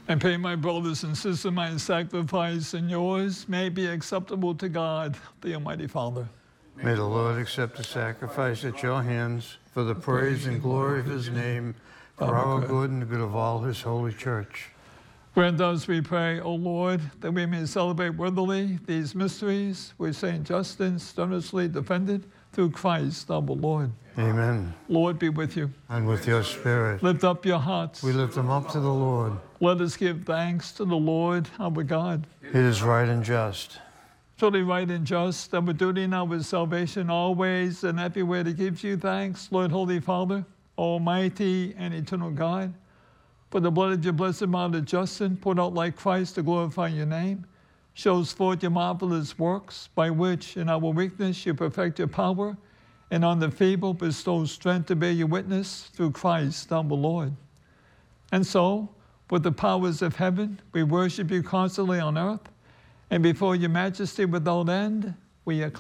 And pay my brothers and sisters my sacrifice, and yours may be acceptable to God, the Almighty Father. May the Lord accept the sacrifice at your hands for the praise and glory of his name, for our good and the good of all his holy church. Grant us, we pray, O Lord, that we may celebrate worthily these mysteries which St. Justin strenuously defended through Christ our Lord. Amen. Lord be with you. And with your spirit. Lift up your hearts. We lift them up to the Lord. Let us give thanks to the Lord our God. It is right and just. Truly right and just, our duty now is salvation always and everywhere to give you thanks, Lord, Holy Father, Almighty and eternal God. For the blood of your blessed martyr Justin, poured out like Christ to glorify your name, shows forth your marvelous works, by which in our weakness you perfect your power, and on the feeble bestow strength to bear your witness through Christ our Lord. And so, with the powers of heaven, we worship you constantly on earth, and before your majesty without end, we acclaim